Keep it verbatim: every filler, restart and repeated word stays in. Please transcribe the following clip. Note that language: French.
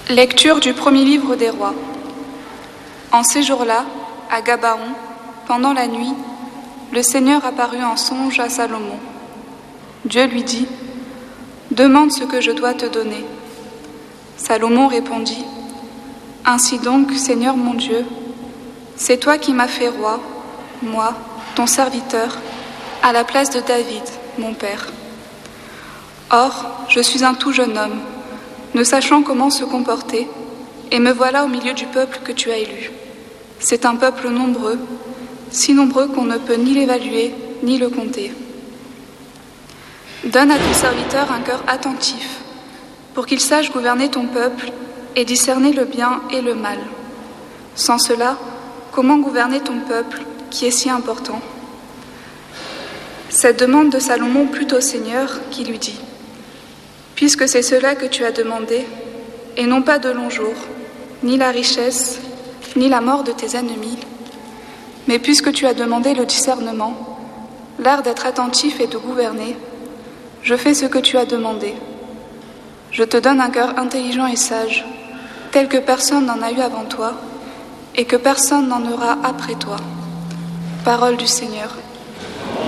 Lecture du premier livre des rois. En ces jours-là, à Gabaon, pendant la nuit, le Seigneur apparut en songe à Salomon. Dieu lui dit : « Demande ce que je dois te donner. » Salomon répondit : « Ainsi donc, Seigneur mon Dieu, c'est toi qui m'as fait roi, moi, ton serviteur, à la place de David, mon père. Or, je suis un tout jeune homme, ne sachant comment se comporter, et me voilà au milieu du peuple que tu as élu. C'est un peuple nombreux, si nombreux qu'on ne peut ni l'évaluer, ni le compter. Donne à ton serviteur un cœur attentif, pour qu'il sache gouverner ton peuple et discerner le bien et le mal. Sans cela, comment gouverner ton peuple qui est si important ? » Cette demande de Salomon plut au Seigneur qui lui dit : « Puisque c'est cela que tu as demandé, et non pas de longs jours, ni la richesse, ni la mort de tes ennemis, mais puisque tu as demandé le discernement, l'art d'être attentif et de gouverner, je fais ce que tu as demandé. Je te donne un cœur intelligent et sage, tel que personne n'en a eu avant toi, et que personne n'en aura après toi. » Parole du Seigneur.